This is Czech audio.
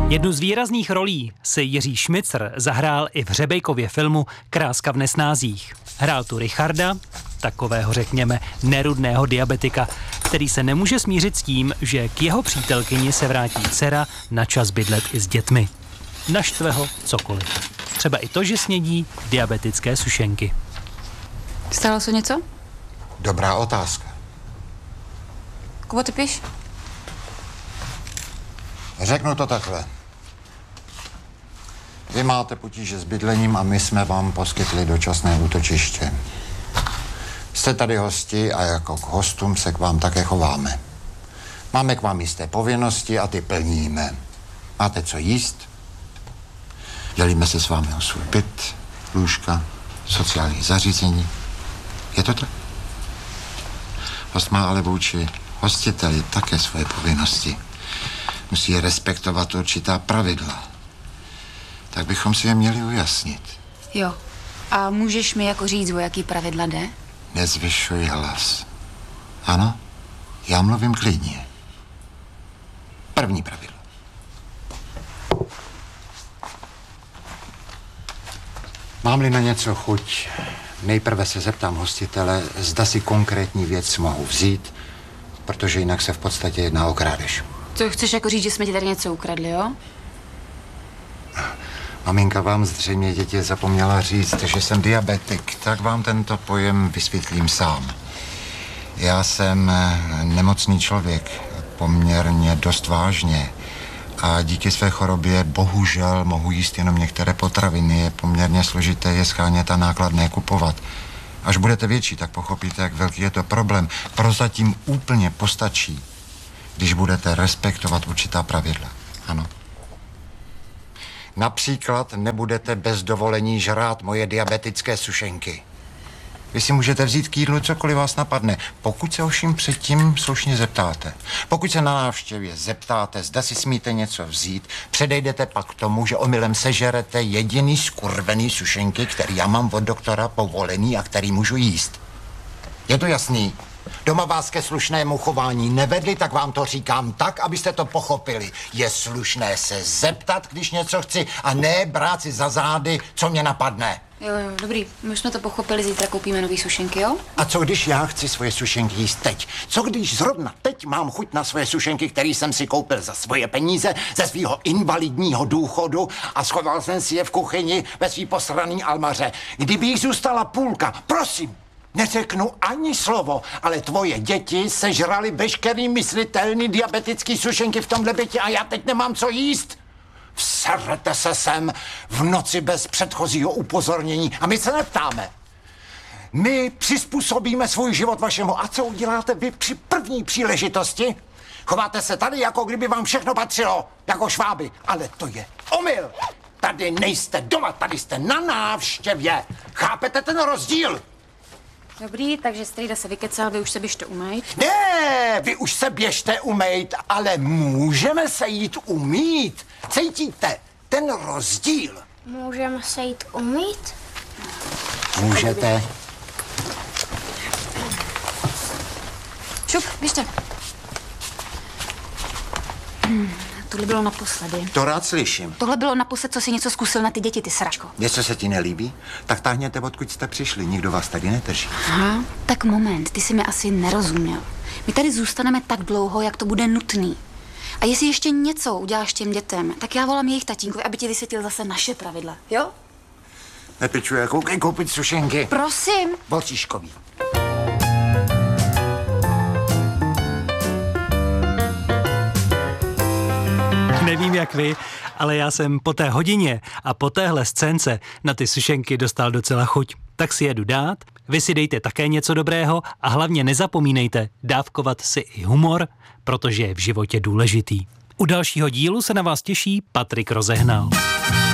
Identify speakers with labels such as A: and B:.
A: Jednu z výrazných rolí si Jiří Šmicr zahrál i v Řebejkově filmu Kráska v nesnázích. Hrál tu Richarda, takového řekněme nerudného diabetika, který se nemůže smířit s tím, že k jeho přítelkyni se vrátí dcera na čas bydlet i s dětmi. Naštve ho cokoliv. Třeba i to, že snědí diabetické sušenky.
B: Stalo se něco?
C: Dobrá otázka.
B: Kubo, ty píš?
C: Řeknu to takhle. Vy máte potíže s bydlením a my jsme vám poskytli dočasné útočiště. Jste tady hosti a jako k hostům se k vám také chováme. Máme k vám jisté povinnosti a ty plníme. Máte co jíst? Dělíme se s vámi o svůj byt, lůžka, sociální zařízení. Je to tak? Host má ale vůči hostiteli také svoje povinnosti. Musí respektovat určitá pravidla. Tak bychom si je měli ujasnit.
B: Jo. A můžeš mi jako říct, o jaký pravidla jde?
C: Nezvyšuj hlas. Ano, já mluvím klidně. První pravidlo. Mám-li na něco chuť, nejprve se zeptám hostitele, zda si konkrétní věc mohu vzít, protože jinak se v podstatě jedná o krádež.
B: To chceš jako říct, že jsme ti tady něco ukradli, jo?
C: Maminka vám zřejmě děti zapomněla říct, že jsem diabetik, tak vám tento pojem vysvětlím sám. Já jsem nemocný člověk, poměrně dost vážně. A díky své chorobě bohužel mohu jíst jenom některé potraviny. Je poměrně složité je schánět a nákladné kupovat. Až budete větší, tak pochopíte, jak velký je to problém. Prozatím úplně postačí, když budete respektovat určitá pravidla. Ano. Například nebudete bez dovolení žrát moje diabetické sušenky. Vy si můžete vzít k jídlu cokoliv vás napadne, pokud se ovšem předtím slušně zeptáte. Pokud se na návštěvě zeptáte, zda si smíte něco vzít, předejdete pak k tomu, že omylem sežerete jediný skurvený sušenky, který já mám od doktora povolený a který můžu jíst. Je to jasný? Doma vás ke slušnému chování nevedli, tak vám to říkám tak, abyste to pochopili. Je slušné se zeptat, když něco chci, a ne brát si za zády, co mě napadne.
B: Jo, dobrý. My jsme to pochopili, zítra koupíme nový sušenky, jo?
C: A co když já chci svoje sušenky jíst teď? Co když zrovna teď mám chuť na svoje sušenky, které jsem si koupil za svoje peníze, ze svého invalidního důchodu a schoval jsem si je v kuchyni ve svý posraný almaře? Kdyby jich zůstala půlka, prosím, neřeknu ani slovo, ale tvoje děti sežrali veškerý myslitelný diabetický sušenky v tomhle bytě a já teď nemám co jíst. Vserete se sem v noci bez předchozího upozornění a my se neptáme. My přizpůsobíme svůj život vašemu. A co uděláte vy při první příležitosti? Chováte se tady, jako kdyby vám všechno patřilo, jako šváby. Ale to je omyl. Tady nejste doma, tady jste na návštěvě. Chápete ten rozdíl?
B: Dobrý, takže strýda se vykecal, vy už se běžte umýt.
C: Ne, vy už se běžte umýt, ale můžeme se jít umýt. Cítíte ten rozdíl?
D: Můžeme se jít umýt?
C: Můžete.
B: Šup, běžte. Tohle bylo naposledy.
C: To rád slyším.
B: Tohle bylo naposled, co si něco zkusil na ty děti, ty sračko.
C: Něco se ti nelíbí? Tak táhněte, odkud jste přišli. Nikdo vás tady nedrží.
B: Aha, tak moment, ty jsi mi asi nerozuměl. My tady zůstaneme tak dlouho, jak to bude nutný. A jestli ještě něco uděláš těm dětem, tak já volám jejich tatínkovi, aby ti vysvětlil zase naše pravidla, jo?
C: Nepičuje, koukej koupit sušenky.
B: Prosím.
C: Volčíškový.
A: Nevím jak vy, ale já jsem po té hodině a po téhle scénce na ty sušenky dostal docela chuť. Tak si jedu dát, vy si dejte také něco dobrého a hlavně nezapomínejte dávkovat si i humor, protože je v životě důležitý. U dalšího dílu se na vás těší Patrik Rozehnal.